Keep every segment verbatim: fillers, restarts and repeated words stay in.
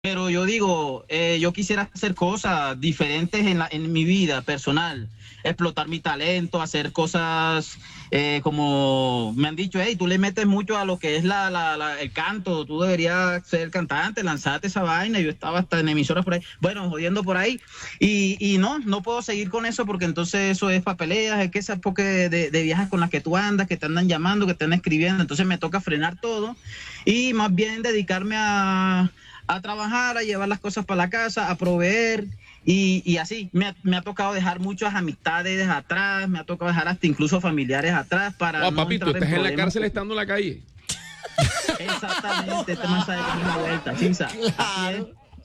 Pero yo digo, eh, yo quisiera hacer cosas diferentes en, la, en mi vida personal, explotar mi talento, hacer cosas eh, como me han dicho, hey, tú le metes mucho a lo que es la, la, la, el canto, tú deberías ser cantante, lanzarte esa vaina. Yo estaba hasta en emisoras por ahí, bueno, jodiendo por ahí. Y, y no, no puedo seguir con eso porque entonces eso es papeleas, es que esas porque de, de viajes con las que tú andas, que te andan llamando, que te andan escribiendo, entonces me toca frenar todo y más bien dedicarme a a trabajar, a llevar las cosas para la casa, a proveer y, y así. Me ha, me ha tocado dejar muchas amistades atrás, me ha tocado dejar hasta incluso familiares atrás para oh, no papi, entrar tú estás en, en la cárcel que... estando en la calle. Exactamente, este man sabe que es una vuelta, Cisa. Claro.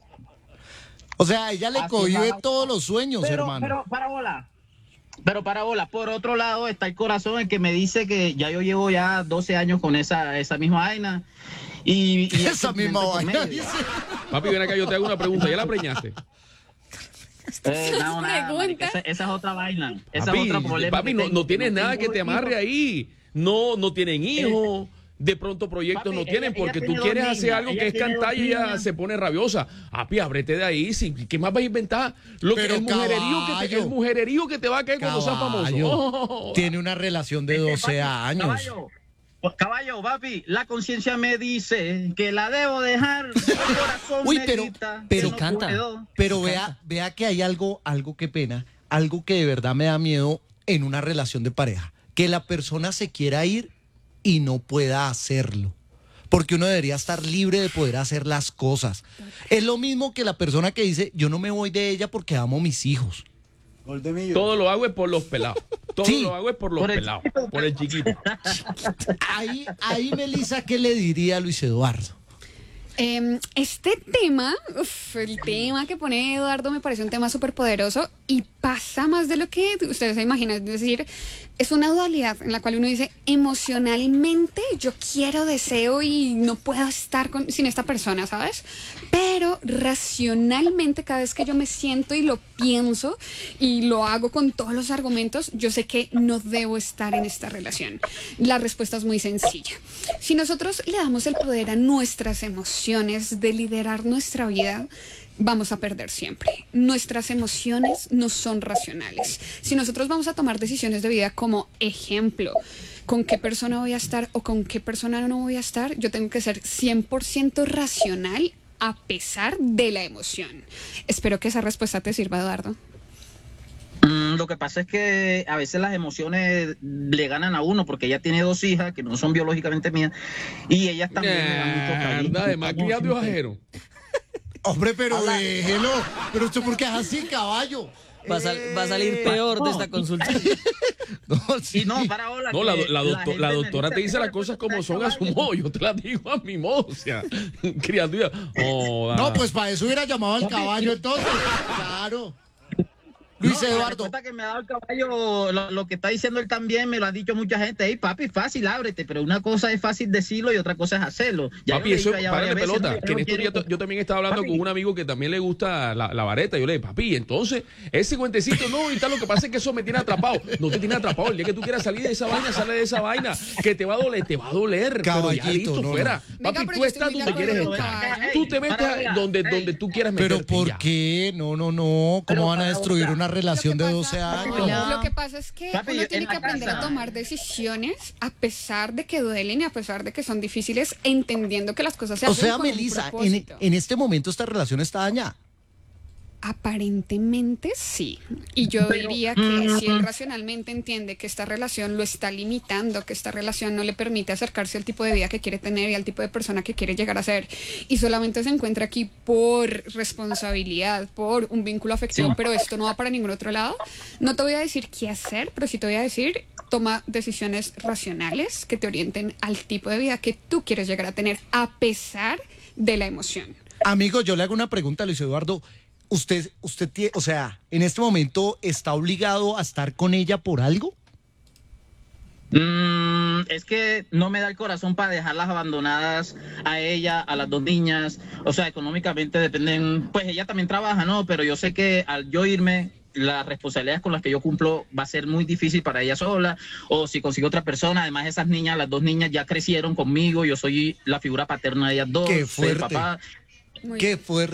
O sea, ella le cogió de todos los sueños, pero, hermano. Pero para bola. Pero para bola, por otro lado está el corazón, el que me dice que ya yo llevo ya doce años con esa, esa misma vaina. Y, y esa misma vaina. Papi, ven acá, yo te hago una pregunta. ¿Ya la preñaste? Eh, no, nada, marica, esa, esa es otra vaina. Esa papi, es otra problema. Papi, no, no tienes no nada que te amarre hijos. Ahí. No, no tienen hijos. De pronto proyectos papi, no tienen ella, porque ella tú quieres hacer algo que es cantar y ella se pone rabiosa. Papi, ábrete de ahí. Sí, ¿qué más vas a inventar? Lo Pero que el mujererío que, te, el mujererío que te va a caer caballo, cuando seas famoso. Oh. Tiene una relación de doce años. Caballo. Caballo, papi, la conciencia me dice que la debo dejar. El corazón Uy, me pero, grita, pero no canta. Puedo. Pero vea, vea que hay algo, algo que pena, algo que de verdad me da miedo en una relación de pareja. Que la persona se quiera ir y no pueda hacerlo. Porque uno debería estar libre de poder hacer las cosas. Es lo mismo que la persona que dice, yo no me voy de ella porque amo a mis hijos. Todo lo hago es por los pelados. Todo sí. lo hago es por los por pelados, chiquito. Por el chiquito. Ahí, ahí, Melissa, ¿qué le diría a Luis Eduardo? Eh, este tema, uf, el tema que pone Eduardo me parece un tema súper poderoso y pasa más de lo que ustedes se imaginan. Es decir, es una dualidad en la cual uno dice, emocionalmente yo quiero, deseo y no puedo estar con, sin esta persona, ¿sabes? Pero racionalmente cada vez que yo me siento y lo pienso y lo hago con todos los argumentos, yo sé que no debo estar en esta relación. La respuesta es muy sencilla. Si nosotros le damos el poder a nuestras emociones de liderar nuestra vida, vamos a perder siempre. Nuestras emociones no son racionales. Si nosotros vamos a tomar decisiones de vida como ejemplo, con qué persona voy a estar o con qué persona no voy a estar, yo tengo que ser cien por ciento racional a pesar de la emoción. Espero que esa respuesta te sirva, Eduardo. Mm, lo que pasa es que a veces las emociones le ganan a uno porque ella tiene dos hijas que no son biológicamente mías y ellas también me dan mucho cariño. Además, criado ajeno. Hombre, pero déjelo. Pero usted, ¿por qué es así, caballo? Va a, sal, va a salir peor de esta consulta. No, sí. Y no, para ahora no, la, la, doctor, la, la doctora te dice las cosas como son a su modo. Yo te las digo a mi modo. O sea, criatura. Oh, no, pues para eso hubiera llamado al caballo entonces. Claro. Luis no, Eduardo. La respuesta que me ha dado el caballo, lo, lo que está diciendo él también, me lo ha dicho mucha gente. Hey, papi, fácil, ábrete, pero una cosa es fácil decirlo y otra cosa es hacerlo. Ya papi, eso, párale pelota. Veces, no, que en estos días yo, yo también estaba hablando papi. con un amigo que también le gusta la, la vareta. Yo le dije, papi, entonces, ese cuentecito, no, y tal, lo que pasa es que eso me tiene atrapado. No te tiene atrapado. El día que tú quieras salir de esa vaina, sale de esa vaina. Que te va a doler, te va a doler. Caballito, pero ya listo, no, fuera. No. Papi, Venga, tú estás donde quieres estar. Hey, tú te metes donde, hey. donde tú quieras meterte. Pero ¿por qué? No, no, no. ¿Cómo van a destruir una relación de doce años? Lo que pasa es que Papi, uno tiene que aprender casa. a tomar decisiones a pesar de que duelen y a pesar de que son difíciles, entendiendo que las cosas se o hacen sea, con Melissa, un en, en este momento esta relación está dañada. Aparentemente sí. Y yo Pero, diría que mm, si él racionalmente entiende que esta relación lo está limitando, que esta relación no le permite acercarse al tipo de vida que quiere tener y al tipo de persona que quiere llegar a ser, y solamente se encuentra aquí por responsabilidad, por un vínculo afectivo, sí. pero esto no va para ningún otro lado, no te voy a decir qué hacer, pero sí te voy a decir, toma decisiones racionales que te orienten al tipo de vida que tú quieres llegar a tener a pesar de la emoción. Amigo, yo le hago una pregunta a Luis Eduardo. ¿Usted, usted tiene, o sea, en este momento está obligado a estar con ella por algo? Mm, es que no me da el corazón para dejarlas abandonadas a ella, a las dos niñas. O sea, económicamente dependen, pues ella también trabaja, ¿no? Pero yo sé que al yo irme, las responsabilidades con las que yo cumplo va a ser muy difícil para ella sola, o si consigo otra persona. Además, esas niñas, las dos niñas ya crecieron conmigo, yo soy la figura paterna de ellas dos, ¡Qué soy el fuerte! papá. Muy Qué fuerte.